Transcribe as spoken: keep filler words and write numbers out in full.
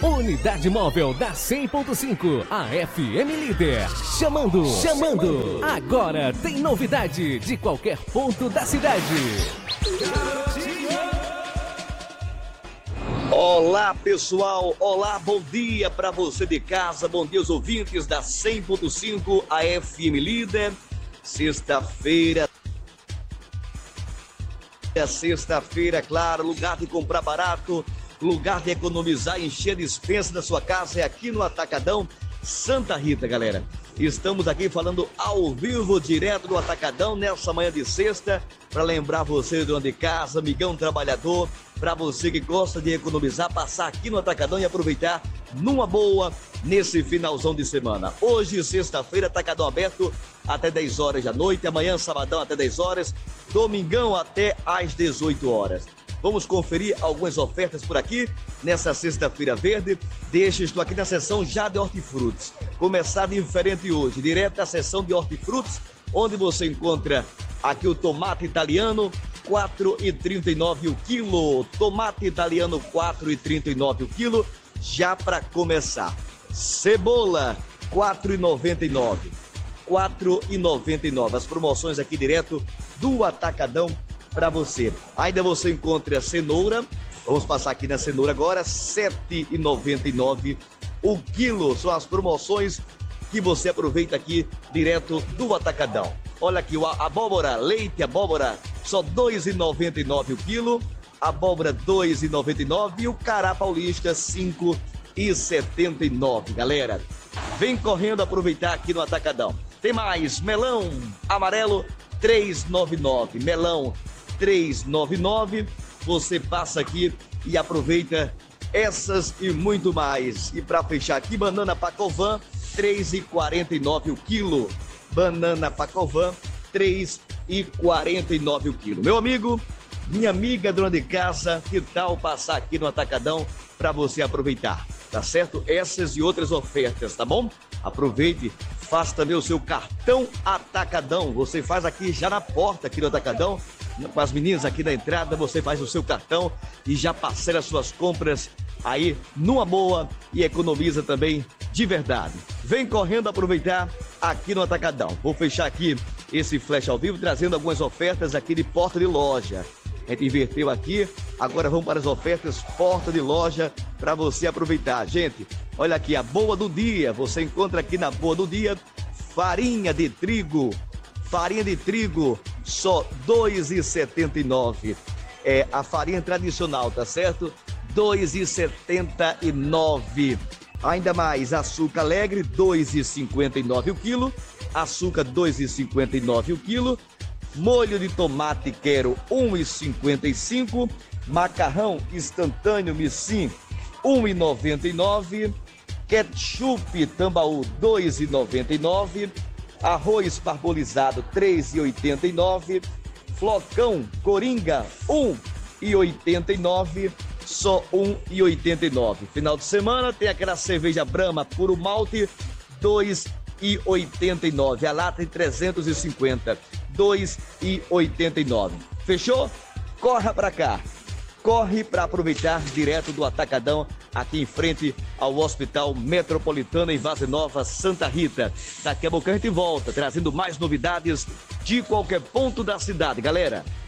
Unidade móvel da cem ponto cinco, a F M Líder. Chamando, chamando. Agora tem novidade de qualquer ponto da cidade. Olá, pessoal. Olá, bom dia para você de casa. Bom dia aos ouvintes da cem ponto cinco, a F M Líder. Sexta-feira. É sexta-feira, claro, lugar de comprar barato, lugar de economizar e encher a despensa da sua casa é aqui no Atacadão Santa Rita, galera. Estamos aqui falando ao vivo, direto do Atacadão, nessa manhã de sexta, para lembrar você, dono de casa, amigão trabalhador, para você que gosta de economizar, passar aqui no Atacadão e aproveitar numa boa nesse finalzão de semana. Hoje, sexta-feira, Atacadão aberto até dez horas da noite, amanhã, sabadão, até dez horas, domingão até às dezoito horas. Vamos conferir algumas ofertas por aqui nessa sexta-feira verde. Deixa, estou aqui na seção já de hortifrutis. Começar diferente hoje, direto da seção de hortifrutis, onde você encontra aqui o tomate italiano, quatro reais e trinta e nove centavos o quilo. Tomate italiano, quatro reais e trinta e nove centavos o quilo, já para começar. Cebola, quatro reais e noventa e nove centavos. quatro reais e noventa e nove centavos. As promoções aqui direto do Atacadão para você. Ainda você encontra cenoura, vamos passar aqui na cenoura agora, sete reais e noventa e nove centavos o quilo. São as promoções que você aproveita aqui direto do Atacadão. Olha aqui, a abóbora, leite abóbora, só dois reais e noventa e nove centavos o quilo, abóbora dois reais e noventa e nove centavos e o cará paulista cinco reais e setenta e nove centavos, galera. Vem correndo aproveitar aqui no Atacadão. Tem mais, melão amarelo, três reais e noventa e nove centavos, melão três reais e noventa e nove centavos, você passa aqui e aproveita essas e muito mais. E para fechar aqui, banana Pacovan, três reais e quarenta e nove centavos o quilo, banana Pacovan, três reais e quarenta e nove centavos o quilo. Meu amigo, minha amiga dona de casa, que tal passar aqui no Atacadão para você aproveitar, tá certo? Essas e outras ofertas, tá bom? Aproveite, faça também o seu cartão Atacadão. Você faz aqui já na porta aqui do Atacadão, com as meninas aqui na entrada, você faz o seu cartão e já parcela suas compras aí numa boa e economiza também de verdade. Vem correndo aproveitar aqui no Atacadão. Vou fechar aqui esse flash ao vivo trazendo algumas ofertas aqui de porta de loja. A gente inverteu aqui, agora vamos para as ofertas porta de loja para você aproveitar. Gente, olha aqui, a boa do dia, você encontra aqui na boa do dia farinha de trigo, farinha de trigo só dois reais e setenta e nove centavos, é a farinha tradicional, tá certo? dois reais e setenta e nove centavos. Ainda mais, açúcar alegre, dois reais e cinquenta e nove centavos o quilo, açúcar dois reais e cinquenta e nove centavos o quilo, molho de tomate quero um real e cinquenta e cinco centavos, macarrão instantâneo Missim um real e noventa e nove centavos, ketchup Tambaú dois reais e noventa e nove centavos, arroz parbolizado três reais e oitenta e nove centavos, flocão Coringa um real e oitenta e nove centavos, só um real e oitenta e nove centavos. Final de semana tem aquela cerveja Brahma puro malte dois reais e oitenta e nove centavos, a lata de trezentos e cinquenta, dois reais e oitenta e nove centavos. Fechou? Corra pra cá. Corre para aproveitar direto do Atacadão, aqui em frente ao Hospital Metropolitano em Vazia Nova, Santa Rita. Daqui a pouco a gente volta, trazendo mais novidades de qualquer ponto da cidade, galera.